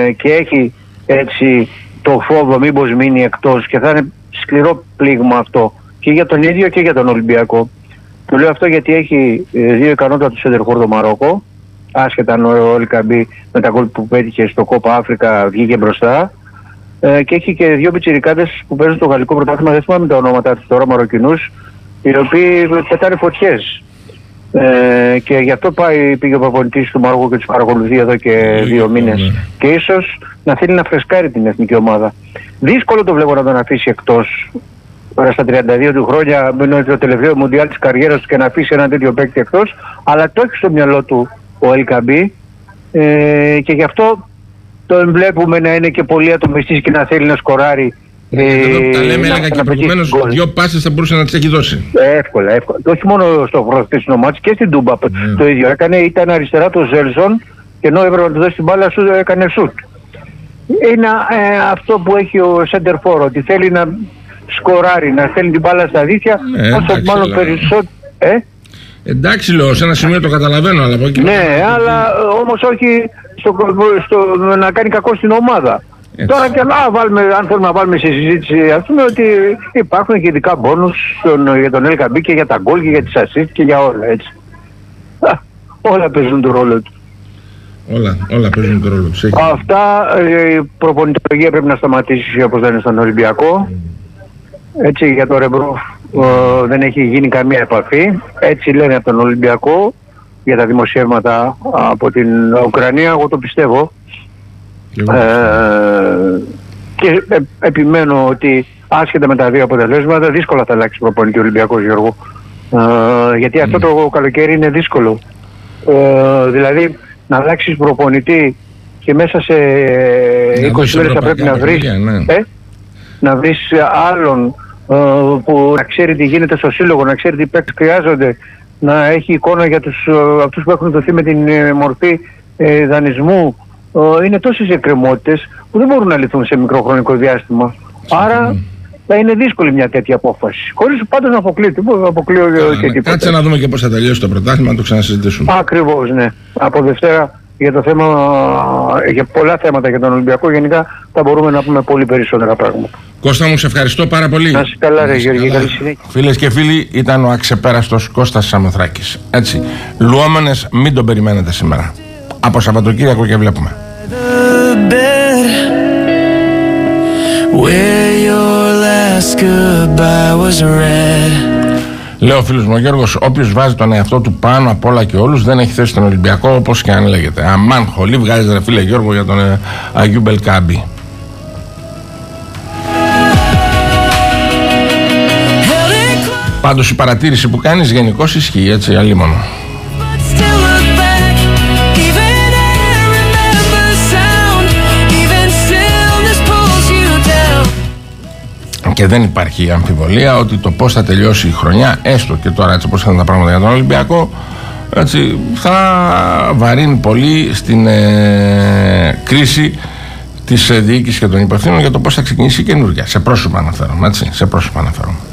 και έχει έτσι το φόβο μήπως μείνει εκτός, και θα είναι σκληρό πλήγμα αυτό και για τον ίδιο και για τον Ολυμπιακό. Το λέω αυτό γιατί έχει δύο ικανότατους σεντερφόρ το Μαρόκο, άσχετα αν ο Ελκαμπή με τα γκολ που πέτυχε στο Κόπα Αφρικα βγήκε μπροστά, και έχει και δύο πιτσιρικάδες που παίζουν στο γαλλικό πρωτάθλημα, δεν θυμάμαι τα ονόματα τους τώρα, Μαροκινούς, οι οποίοι πετάνε φωτιές. Και γι' αυτό πήγε ο προπονητής του Μαρόκου και τους παρακολουθεί εδώ και 2 μήνες. Και ίσως να θέλει να φρεσκάρει την εθνική ομάδα. Δύσκολο το βλέπω να τον αφήσει εκτός. Τώρα στα 32 του χρόνια, μπαίνει το τελευταίο μουντιάλ της καριέρας του και να αφήσει ένα τέτοιο παίκτη εκτός. Αλλά το έχει στο μυαλό του ο Ελκαμπή, και γι' αυτό το βλέπουμε να είναι και πολύ ατομιστής και να θέλει να σκοράρει. Τα λέμε, έλεγα και προηγουμένως, 2 πάσες θα μπορούσε να τις έχει δώσει. Εύκολα. Όχι μόνο στο χθεσινό μάτς, και στην Τούμπα το ίδιο έκανε. Ήταν αριστερά το Ζέλσον, και ενώ έπρεπε να του δώσει την μπάλα, σου έκανε σουτ. Είναι αυτό που έχει ο Σέντερ Φόρ, ότι θέλει να σκοράρει, να στέλνει την μπάλα στα δίχτυα, όσο μάλλον περισσότερο. Εντάξει, λέω, σε ένα σημείο το καταλαβαίνω, αλλά από εκεί. Ναι, αλλά όμως όχι να κάνει κακό στην ομάδα. Έτσι. Τώρα και αν θέλουμε να βάλουμε σε συζήτηση, ας πούμε ότι υπάρχουν και ειδικά μπόνους για τον Ελκαμπή και για τα γκολ και για τις assist και για όλα, έτσι. Όλα παίζουν τον ρόλο του. Όλα παίζουν τον ρόλο του. Αυτά, η προπονητολογία πρέπει να σταματήσει όπως δεν είναι στον Ολυμπιακό. Έτσι, για το Ρεμπρόφ δεν έχει γίνει καμία επαφή. Έτσι λένε από τον Ολυμπιακό για τα δημοσιεύματα από την Ουκρανία. Εγώ το πιστεύω. Και επιμένω ότι άσχετα με τα δύο αποτελέσματα δύσκολα θα αλλάξει προπονητή ο Ολυμπιακός, Γιώργο. Γιατί αυτό το καλοκαίρι είναι δύσκολο. Δηλαδή να αλλάξεις προπονητή και μέσα σε 20 μέρες θα πρέπει να βρεις άλλον που να ξέρει τι γίνεται στο σύλλογο, να ξέρει τι παίκτες χρειάζονται, να έχει εικόνα για αυτούς που έχουν δοθεί με την μορφή δανεισμού. Είναι τόσες εκκρεμότητες που δεν μπορούν να λυθούν σε μικρό χρονικό διάστημα. Άρα θα είναι δύσκολη μια τέτοια απόφαση. Χωρίς πάντως να αποκλείεται. Και τίποτα. Κάτσε να δούμε και πώς θα τελειώσει το πρωτάθλημα, να το ξανασυζητήσουμε. Ακριβώς, ναι. Από Δευτέρα για το θέμα, για πολλά θέματα για τον Ολυμπιακό γενικά θα μπορούμε να πούμε πολύ περισσότερα πράγματα. Κώστα μου, σε ευχαριστώ πάρα πολύ. Να είσαι καλά, ρε Γιώργη, καλή συνέχεια. Φίλες και φίλοι, ήταν ο αξεπέραστος Κώστας Σαμοθράκης. Έτσι, λουόμενες μην τον περιμένετε σήμερα. Από Σαββατοκύριακο και βλέπουμε. Λέω ο φίλος μου ο Γιώργος, όποιος βάζει τον εαυτό του πάνω απ' όλα και όλους δεν έχει θέση στον Ολυμπιακό, όπως και αν λέγεται. Αμάν χολή βγάζεις, ρε φίλε Γιώργο, για τον Αγιούμπ Ελκαμπή. Πάντως η παρατήρηση που κάνεις γενικώς ισχύει, έτσι, αλίμονο. Και δεν υπάρχει αμφιβολία ότι το πώς θα τελειώσει η χρονιά, έστω και τώρα έτσι όπως θα είναι τα πράγματα για τον Ολυμπιακό, έτσι, θα βαρύνει πολύ στην κρίση της διοίκησης και των υπευθύνων για το πώς θα ξεκινήσει η καινούργια. Σε πρόσωπα αναφέρομαι, έτσι, σε πρόσωπα αναφέρομαι.